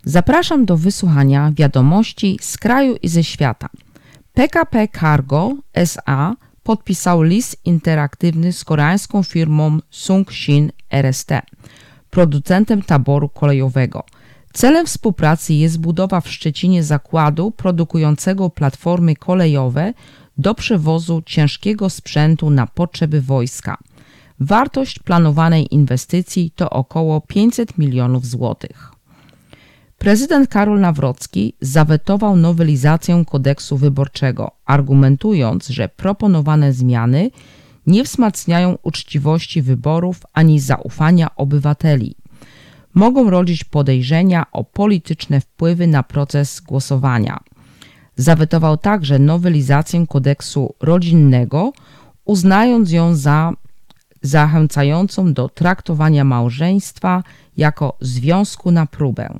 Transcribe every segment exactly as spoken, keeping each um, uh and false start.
Zapraszam do wysłuchania wiadomości z kraju i ze świata. P K P Cargo S A podpisał list interaktywny z koreańską firmą Sung-Shin R S T, producentem taboru kolejowego. Celem współpracy jest budowa w Szczecinie zakładu produkującego platformy kolejowe do przewozu ciężkiego sprzętu na potrzeby wojska. Wartość planowanej inwestycji to około pięćset milionów złotych. Prezydent Karol Nawrocki zawetował nowelizację kodeksu wyborczego, argumentując, że proponowane zmiany nie wzmacniają uczciwości wyborów ani zaufania obywateli. Mogą rodzić podejrzenia o polityczne wpływy na proces głosowania. Zawetował także nowelizację kodeksu rodzinnego, uznając ją za zachęcającą do traktowania małżeństwa jako związku na próbę.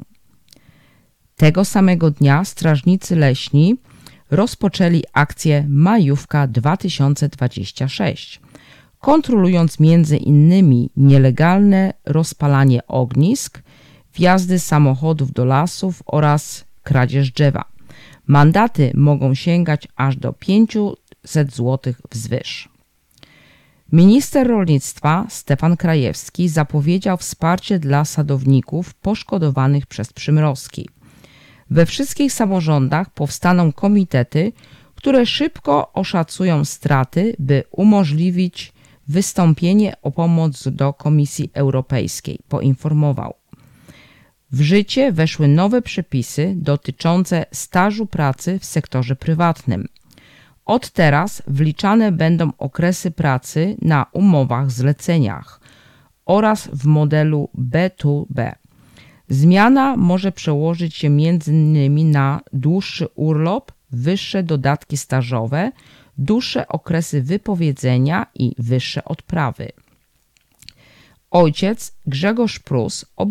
Tego samego dnia strażnicy leśni rozpoczęli akcję Majówka dwa tysiące dwadzieścia sześć, kontrolując między innymi nielegalne rozpalanie ognisk, wjazdy samochodów do lasów oraz kradzież drzewa. Mandaty mogą sięgać aż do pięćset złotych wzwyż. Minister rolnictwa Stefan Krajewski zapowiedział wsparcie dla sadowników poszkodowanych przez przymrozki. We wszystkich samorządach powstaną komitety, które szybko oszacują straty, by umożliwić wystąpienie o pomoc do Komisji Europejskiej, poinformował. W życie weszły nowe przepisy dotyczące stażu pracy w sektorze prywatnym. Od teraz wliczane będą okresy pracy na umowach zleceniach oraz w modelu B dwa B. Zmiana może przełożyć się między innymi na dłuższy urlop, wyższe dodatki stażowe, dłuższe okresy wypowiedzenia i wyższe odprawy. Ojciec Grzegorz Prus